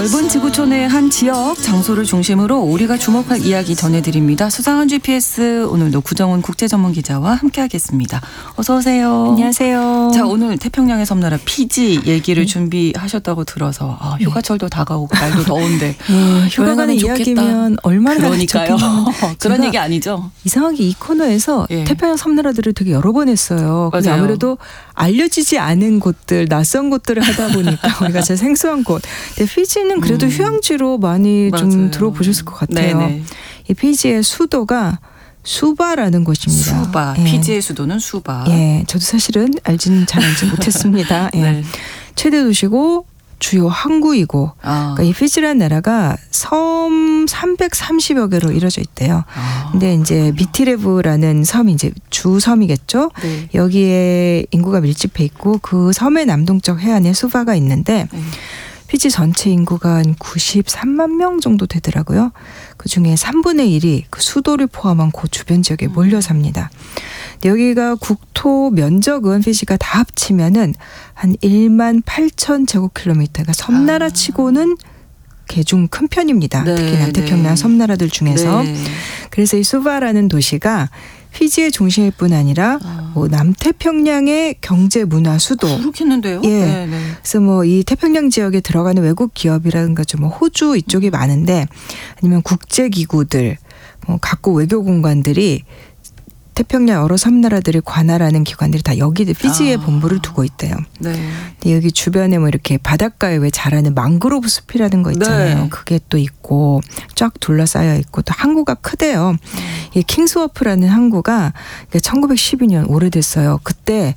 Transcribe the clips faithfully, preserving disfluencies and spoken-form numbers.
넓은 지구촌의 한 지역 장소를 중심으로 우리가 주목할 이야기 전해드립니다. 수상한 지피에스 오늘도 구정훈 국제전문기자와 함께하겠습니다. 어서 오세요. 안녕하세요. 자, 오늘 태평양의 섬나라 피지 얘기를 네. 준비하셨다고 들어서 아, 휴가철도 네. 다가오고 날도 더운데 네, 휴가 가는 이야기면 얼마나 그러니까요. 그런 얘기 아니죠. 이상하게 이 코너에서 네. 태평양 섬나라들을 되게 여러 번 했어요. 근데 아무래도 알려지지 않은 곳들, 낯선 곳들을 하다 보니까 우리가 제일 생소한 곳. 근데 피지는 그래도 음. 휴양지로 많이 맞아요. 좀 들어보셨을 것 같아요. 네네. 이 피지의 수도가 수바라는 곳입니다. 수바. 예. 피지의 수도는 수바. 예, 저도 사실은 알지는 잘 알지 못했습니다. 예. 네. 최대 도시고 주요 항구이고 아. 그러니까 이 피지라는 나라가 섬 삼백삼십여 개로 이루어져 있대요. 아. 근데 이제 미티레브라는 섬이 이제 주 섬이겠죠. 네. 여기에 인구가 밀집해 있고 그 섬의 남동쪽 해안에 수바가 있는데 네. 피지 전체 인구가 한 구십삼만 명 정도 되더라고요. 그중에 삼분의 일이 그 수도를 포함한 그 주변 지역에 몰려 삽니다. 여기가 국토 면적은 피지가 다 합치면은 한 일만 팔천 제곱킬로미터가 섬나라 치고는 개중 큰 편입니다. 네, 특히 남태평양 네. 섬나라들 중에서. 네. 그래서 이 수바라는 도시가 피지의 중심일 뿐 아니라 아. 뭐 남태평양의 경제 문화 수도. 그렇겠는데요. 예. 네, 네. 그래서 뭐 이 태평양 지역에 들어가는 외국 기업이라든가 좀 뭐 호주 이쪽이 음. 많은데 아니면 국제기구들, 뭐 각국 외교공관들이 태평양 여러 섬나라들을 관할하는 기관들이 다 여기 피지에 아. 본부를 두고 있대요. 네. 근데 여기 주변에 뭐 이렇게 바닷가에 왜 자라는 망그로브 숲이라는 거 있잖아요. 네. 그게 또 있고 쫙 둘러싸여 있고 또 항구가 크대요. 음. 이 킹스워프라는 항구가 천구백십이 년 오래됐어요. 그때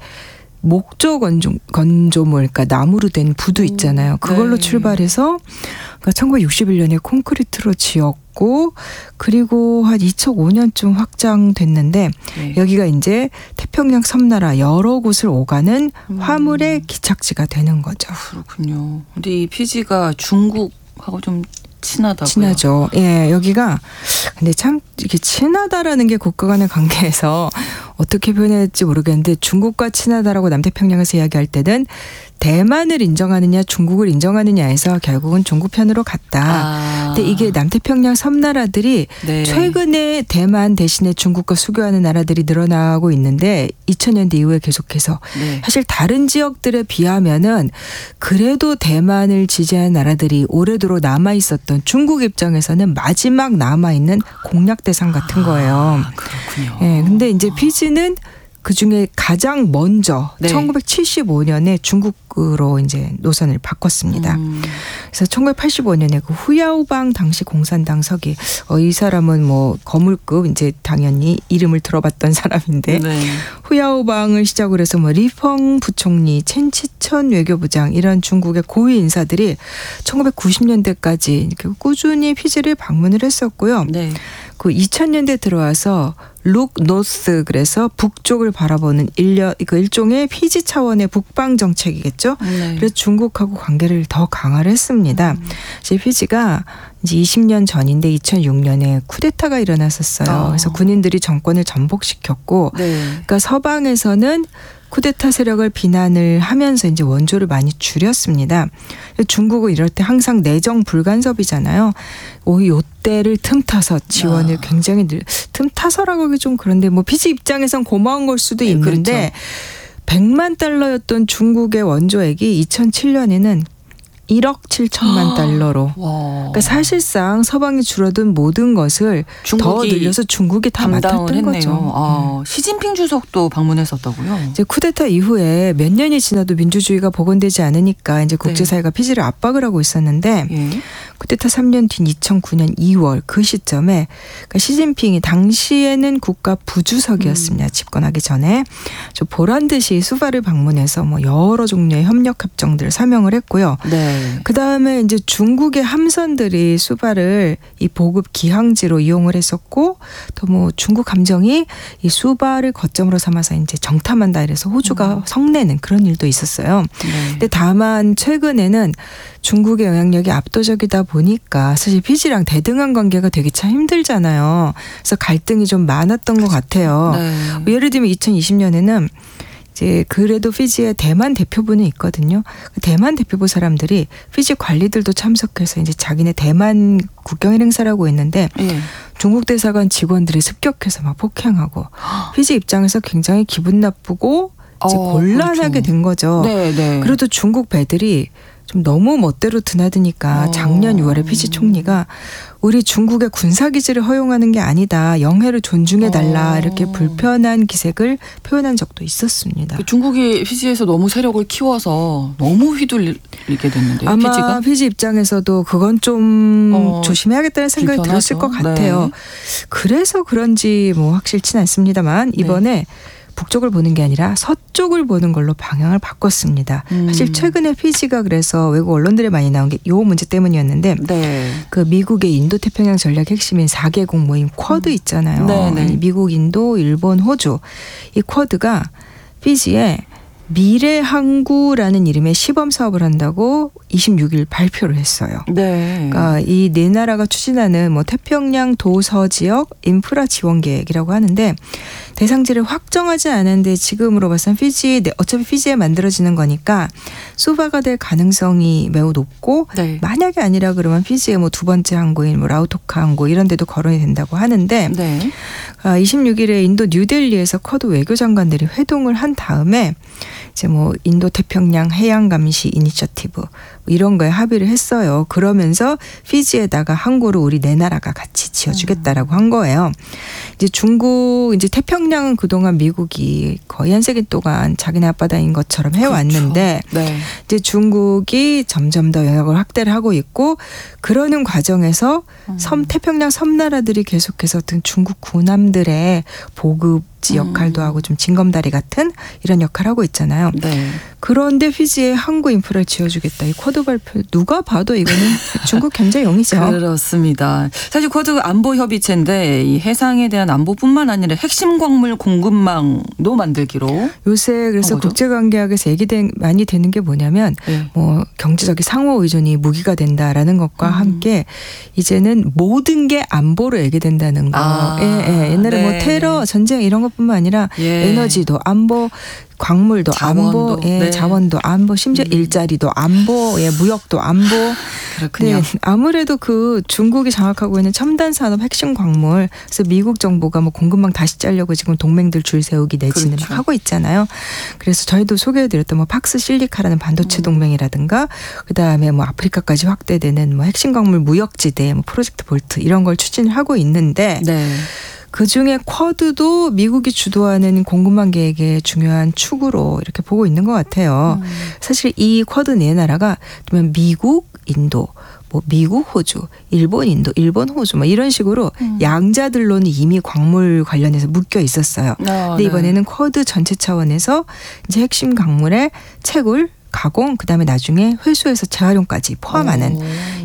목조 건조, 건조물, 그러니까 나무로 된 부두 있잖아요. 그걸로 네. 출발해서 그러니까 천구백육십일 년에 콘크리트로 지었고 그리고 한 이천오 년쯤 확장됐는데 네. 여기가 이제 태평양 섬나라 여러 곳을 오가는 음. 화물의 기착지가 되는 거죠. 그렇군요. 근데 이 피지가 중국하고 좀 친하다고요? 친하죠. 예, 여기가 근데 참 이게 친하다라는 게 국가 간의 관계에서 어떻게 표현해야 할지 모르겠는데 중국과 친하다라고 남태평양에서 이야기할 때는 대만을 인정하느냐 중국을 인정하느냐에서 결국은 중국 편으로 갔다. 아. 근데 이게 남태평양 섬나라들이 네. 최근에 대만 대신에 중국과 수교하는 나라들이 늘어나고 있는데 이천 년대 이후에 계속해서 네. 사실 다른 지역들에 비하면은 그래도 대만을 지지하는 나라들이 오래도록 남아있었던 중국 입장에서는 마지막 남아있는 공략 대상 같은 거예요. 아, 그렇군요. 예, 근데 이제 피지는 그중에 가장 먼저 네. 천구백칠십오 년에 중국으로 이제 노선을 바꿨습니다. 음. 그래서 천구백팔십오 년에 그 후야오방 당시 공산당 서기 어, 이 사람은 뭐 거물급 이제 당연히 이름을 들어봤던 사람인데 네. 후야오방을 시작으로 해서 뭐 리펑 부총리, 첸치천 외교부장 이런 중국의 고위 인사들이 천구백구십 년대까지 이렇게 꾸준히 피지를 방문을 했었고요. 네. 그 이천 년대 들어와서 룩 노스 그래서 북쪽을 바라보는 일려 그 일종의 피지 차원의 북방 정책이겠죠. 네. 그래서 중국하고 관계를 더 강화를 했습니다. 음. 이제 피지가 이제 이십 년 전인데 이천육 년에 쿠데타가 일어났었어요. 어. 그래서 군인들이 정권을 전복시켰고, 네. 그러니까 서방에서는 쿠데타 세력을 비난을 하면서 이제 원조를 많이 줄였습니다. 중국은 이럴 때 항상 내정 불간섭이잖아요. 오, 요때를 틈타서 지원을 아. 굉장히 늘, 틈타서라고 하기 좀 그런데 뭐 피지 입장에선 고마운 걸 수도 네, 있는데 그렇죠. 백만 달러였던 중국의 원조액이 이천칠 년에는 일억 칠천만 달러로. 그러니까 사실상 서방이 줄어든 모든 것을 더 늘려서 중국이 다 맡았던 했네요. 거죠. 아, 음. 시진핑 주석도 방문했었다고요? 이제 쿠데타 이후에 몇 년이 지나도 민주주의가 복원되지 않으니까 이제 국제사회가 네. 피지를 압박을 하고 있었는데 예. 쿠데타 삼 년 뒤인 이천구 년 이월 그 시점에 그러니까 시진핑이 당시에는 국가 부주석이었습니다. 음. 집권하기 전에 저 보란 듯이 수바를 방문해서 뭐 여러 종류의 협력 협정들을 서명을 했고요. 네. 그 다음에 이제 중국의 함선들이 수바를 이 보급 기항지로 이용을 했었고 또 뭐 중국 함정이 이 수바를 거점으로 삼아서 이제 정탐한다 이래서 호주가 음. 성내는 그런 일도 있었어요. 네. 근데 다만 최근에는 중국의 영향력이 압도적이다 보니까 사실 피지랑 대등한 관계가 되기 참 힘들잖아요. 그래서 갈등이 좀 많았던 것 같아요. 네. 예를 들면 이천이십 년에는 이제 그래도 피지에 대만 대표부는 있거든요. 대만 대표부 사람들이 피지 관리들도 참석해서 이제 자기네 대만 국경일 행사라고 했는데 예. 중국 대사관 직원들이 습격해서 막 폭행하고 피지 입장에서 굉장히 기분 나쁘고 이제 어, 곤란하게 그렇죠. 된 거죠. 네, 네. 그래도 중국 배들이 좀 너무 멋대로 드나드니까 어. 작년 유월에 피지 총리가 우리 중국의 군사기지를 허용하는 게 아니다. 영해를 존중해달라. 어. 이렇게 불편한 기색을 표현한 적도 있었습니다. 중국이 피지에서 너무 세력을 키워서 너무 휘둘리게 됐는데요. 아마 피지가? 피지 입장에서도 그건 좀 어. 조심해야겠다는 생각이 불편하죠. 들었을 것 같아요. 네. 그래서 그런지 뭐 확실치는 않습니다만 이번에 네. 북쪽을 보는 게 아니라 서쪽을 보는 걸로 방향을 바꿨습니다. 음. 사실 최근에 피지가 그래서 외국 언론들에 많이 나온 게 이 문제 때문이었는데 네. 그 미국의 인도태평양 전략 핵심인 사 개국 모임 쿼드 있잖아요. 네, 네. 미국, 인도, 일본, 호주. 이 쿼드가 피지에 미래 항구라는 이름의 시범 사업을 한다고 이십육 일 발표를 했어요. 네. 그러니까 이 네 나라가 추진하는 뭐 태평양 도서 지역 인프라 지원 계획이라고 하는데 대상지를 확정하지 않았는데 지금으로 봐서는 피지 어차피 피지에 만들어지는 거니까 수바가 될 가능성이 매우 높고 네. 만약에 아니라 그러면 피지의 뭐 두 번째 항구인 뭐 라우토카 항구 이런 데도 거론이 된다고 하는데 네. 이십육 일에 인도 뉴델리에서 쿼드 외교장관들이 회동을 한 다음에 이제 뭐 인도 태평양 해양 감시 이니셔티브 이런 거에 합의를 했어요. 그러면서 피지에다가 항구를 우리 네 나라가 같이 지어주겠다라고 한 거예요. 이제 중국 이제 태평양은 그동안 미국이 거의 한 세기 동안 자기네 앞바다인 것처럼 해왔는데 그렇죠. 네. 이제 중국이 점점 더 영역을 확대를 하고 있고 그러는 과정에서 음. 섬 태평양 섬나라들이 계속해서 어떤 중국 군함들의 보급 역할도 하고 좀 징검다리 같은 이런 역할을 하고 있잖아요. 네. 그런데 피지에 항구 인프라를 지어주겠다. 이 쿼드 발표 누가 봐도 이거는 중국 견제용이죠. 그렇습니다. 사실 쿼드 안보협의체인데 이 해상에 대한 안보뿐만 아니라 핵심 광물 공급망도 만들기로 요새 그래서 국제관계학에서 얘기된 많이 되는 게 뭐냐면 네. 뭐 경제적인 상호 의존이 무기가 된다라는 것과 음. 함께 이제는 모든 게 안보로 얘기된다는 거. 아. 예, 예. 옛날에 네. 뭐 테러, 전쟁 이런 것 뿐만 아니라 예. 에너지도 안보, 광물도 자원도, 안보, 예, 네. 자원도 안보, 심지어 음. 일자리도 안보, 예, 무역도 안보. 그렇군요. 네, 아무래도 그 중국이 장악하고 있는 첨단 산업 핵심 광물, 그래서 미국 정부가 뭐 공급망 다시 짜려고 지금 동맹들 줄 세우기 내지는 그렇죠. 막 하고 있잖아요. 그래서 저희도 소개해드렸던 뭐 팍스 실리카라는 반도체 음. 동맹이라든가, 그 다음에 뭐 아프리카까지 확대되는 뭐 핵심 광물 무역지대, 뭐 프로젝트 볼트 이런 걸 추진을 하고 있는데. 네. 그중에 쿼드도 미국이 주도하는 공급망 계획의 중요한 축으로 이렇게 보고 있는 것 같아요. 음. 사실 이 쿼드 네 나라가 미국, 인도, 뭐 미국, 호주, 일본, 인도, 일본, 호주 뭐 이런 식으로 음. 양자들로는 이미 광물 관련해서 묶여 있었어요. 아, 근데 네. 이번에는 쿼드 전체 차원에서 이제 핵심 광물의 채굴, 가공, 그다음에 나중에 회수해서 재활용까지 포함하는 오.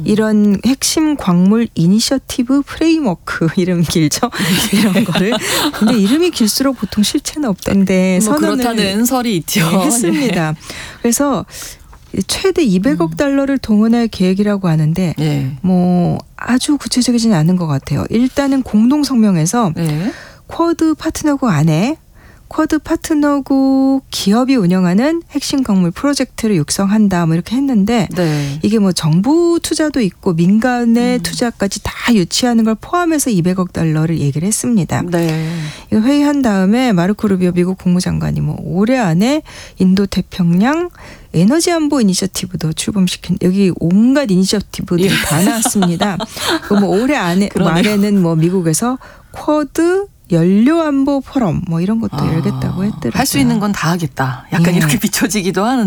이런 핵심 광물 이니셔티브 프레임워크 이름 길죠? 이런 거를. 근데 이름이 길수록 보통 실체는 없던데 뭐 선언을 그렇다는 설이 있죠. 했습니다. 네. 그래서 최대 이백억 음. 달러를 동원할 계획이라고 하는데 네. 뭐 아주 구체적이지는 않은 것 같아요. 일단은 공동 성명에서 네. 쿼드 파트너국 안에 쿼드 파트너국 기업이 운영하는 핵심 광물 프로젝트를 육성한다 뭐 이렇게 했는데 네. 이게 뭐 정부 투자도 있고 민간의 음. 투자까지 다 유치하는 걸 포함해서 이백억 달러를 얘기를 했습니다. 네. 이거 회의한 다음에 마르코 루비오 미국 국무장관이 뭐 올해 안에 인도 태평양 에너지 안보 이니셔티브도 출범시킨 여기 온갖 이니셔티브들이 예. 다 나왔습니다. 뭐 올해 안에 말에는 뭐 미국에서 쿼드 연료 안보 포럼 뭐 이런 것도 아, 열겠다고 했더라고요. 할 수 있는 건 다 하겠다. 약간 예. 이렇게 비춰지기도 하는데.